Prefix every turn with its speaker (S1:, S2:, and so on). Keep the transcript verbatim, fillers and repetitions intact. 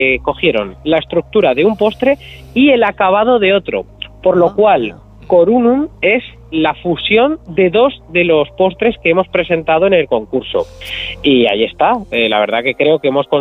S1: eh, cogieron la estructura de un postre y el acabado de otro, por lo cual Corunum es la fusión de dos de los postres que hemos presentado en el concurso. Y ahí está, eh, la verdad que creo que hemos